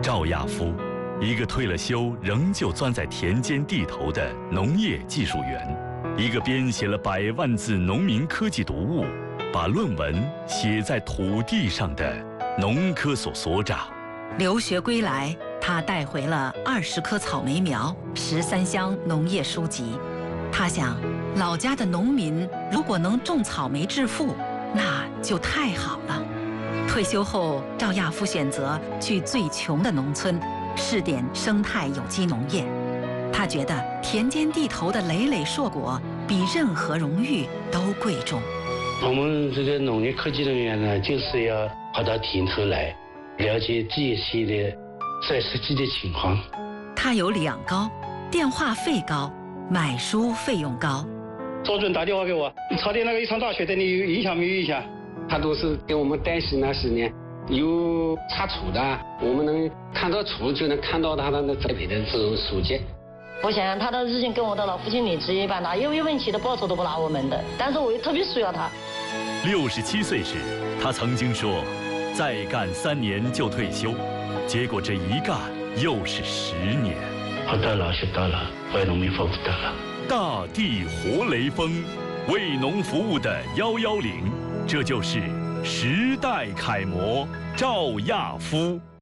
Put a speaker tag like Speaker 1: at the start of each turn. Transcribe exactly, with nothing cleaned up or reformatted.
Speaker 1: 赵亚夫，一个退了休仍旧钻在田间地头的农业技术员，一个编写了百万字农民科技读物，把论文写在土地上的农科所所长。
Speaker 2: 留学归来，他带回了二十棵草莓苗、十三箱农业书籍。他想，老家的农民如果能种草莓致富，那就太好了。退休后，赵亚夫选择去最穷的农村，试点生态有机农业。他觉得田间地头的累累硕果，比任何荣誉都贵重。
Speaker 3: 我们这个农业科技人员呢，就是要跑到田头来，了解这些的在实际的情况。
Speaker 2: 他有两高：电话费高，买书费用高。
Speaker 4: 周主任打电话给我，朝天那个一场大雪对你有影响没有影响？
Speaker 5: 他都是给我们担心那十年有查处的，我们能看到处就能看到他的那栽培的这种书籍。
Speaker 6: 我想他的日经跟我的老父亲理职一般的，有一分钱的报酬都不拿我们的，但是我又特别需要他。
Speaker 1: 六十七岁时，他曾经说，再干三年就退休，结果这一干又是十年。
Speaker 3: 活到老学到老，为农民服务到老。
Speaker 1: 大地活雷锋，为农服务的幺幺零，这就是时代楷模赵亚夫。